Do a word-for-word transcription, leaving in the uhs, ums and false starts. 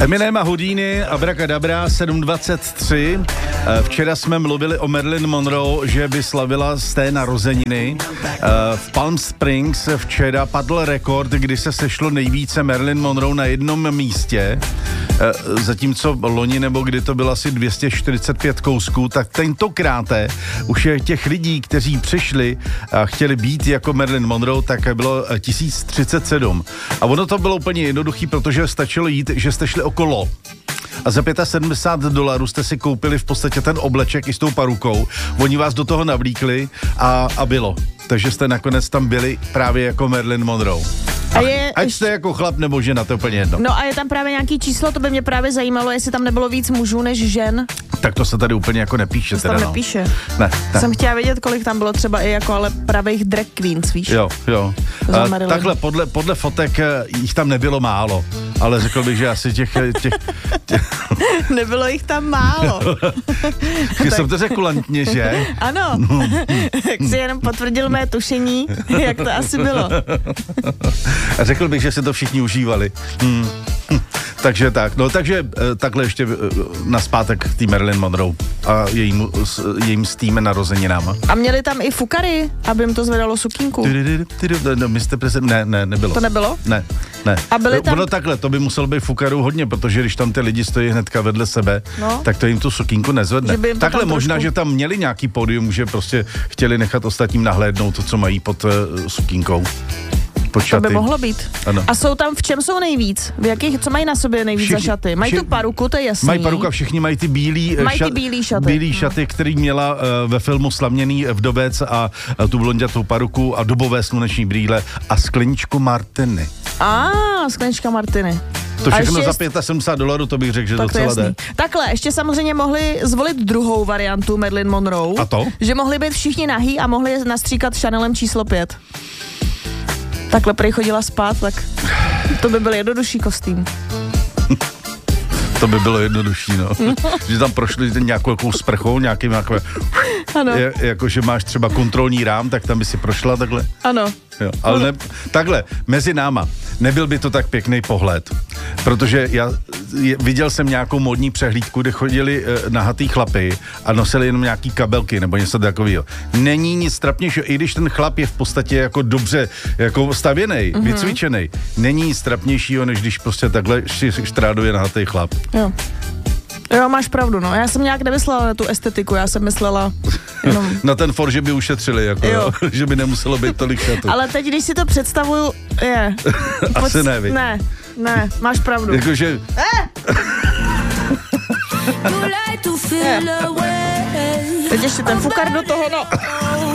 Eminem a Houdini, Abracadabra, sedm dvacet tři. Včera jsme mluvili o Marilyn Monroe, že by slavila z té narozeniny. V Palm Springs včera padl rekord, kdy se sešlo nejvíce Marilyn Monroe na jednom místě. Zatímco loni, nebo kdy to bylo asi dvě stě čtyřicet pět kousků, tak tentokrát už je těch lidí, kteří přišli a chtěli být jako Marilyn Monroe, tak bylo tisíc třicet sedm. A ono to bylo úplně jednoduchý, protože stačilo jít, že jste šli okolo. A za sedmdesát pět dolarů jste si koupili v podstatě ten obleček i s tou parukou. Oni vás do toho navlíkli a, a bylo. Takže jste nakonec tam byli právě jako Marilyn Monroe. A je, ať jste jako chlap nebo žena, to je úplně jedno. No a je tam právě nějaký číslo, to by mě právě zajímalo, jestli tam nebylo víc mužů než žen. Tak to se tady úplně jako nepíše. To teda, tam no. nepíše. Ne, ne. Jsem chtěla vědět, kolik tam bylo třeba i jako ale pravých drag queens, víš? Jo, jo. A, takhle podle, podle fotek jich tam nebylo málo, ale řekl bych, že asi těch... těch, těch... Nebylo jich tam málo. Jsem to řekl kulantně, že? Ano. Tak si jenom potvrdil mé tušení, jak to asi bylo. A řekl bych, že si to všichni užívali. Hmm. Takže tak, no takže takhle ještě naspátek k tý Marilyn Monroe a jejím, jejím s tým narozeninám. A měli tam i fukary, aby jim to zvedalo sukínku? No, mister prezident, ne, ne, nebylo. To nebylo? Ne, ne. A byli tam... No takhle, to by muselo být fukarů hodně, protože když tam ty lidi stojí hnedka vedle sebe, no. tak to jim tu sukínku nezvedne. Takhle možná, trošku... že tam měli nějaký pódium, že prostě chtěli nechat ostatním nahlédnout to, co mají pod uh, sukínkou. To by mohlo být. Ano. A jsou tam, v čem jsou nejvíc? V jakých, co mají na sobě nejvíc všichni, za šaty? Mají všichni, tu paruku, to je jasný. Mají paruka, všichni mají ty bílý, mají šat, ty bílý šaty. Bílý šaty, který měla uh, ve filmu Slavněný vdovec a uh, tu blondětou paruku a dubové sluneční brýle a skleničku Martiny. A sklenička Martiny. To všechno za sedmdesát pět dolarů, to bych řekl, že tak docela jde. Takhle, ještě samozřejmě mohli zvolit druhou variantu Marilyn Monroe. A to? Že mohli být všichni nahý a mohli je nastříkat Chanelem číslo pět. Takhle prej chodila spát, tak to by byl jednodušší kostým. To by bylo jednodušší, no. Že tam prošli nějakou sprchou, nějakým jako, je, jako, že máš třeba kontrolní rám, tak tam by si prošla takhle. Ano. Jo, ale ne, takhle, mezi náma, nebyl by to tak pěkný pohled, protože já je, viděl jsem nějakou modní přehlídku, kde chodili e, nahatý chlapy a nosili jenom nějaký kabelky nebo něco takového. Není nic trapnějšího, i když ten chlap je v podstatě jako dobře jako stavěnej, mm-hmm. vycvičenej, není nic trapnějšího, než když prostě takhle štráduje nahatý chlap. Jo. Jo, máš pravdu, no. Já jsem nějak nemyslela na tu estetiku, já jsem myslela jenom... Na ten for, že by ušetřili, jako, jo. že by nemuselo být tolik šatů. Ale teď, když si to představuju, je... Asi Poc... ne, vy. Ne, ne, máš pravdu. Jakože... Eh! Teď ještě ten fukar do toho, no.